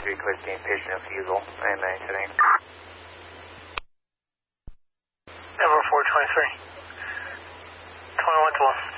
3 collecting patient refusal, and 9 today. Number 423. 2112.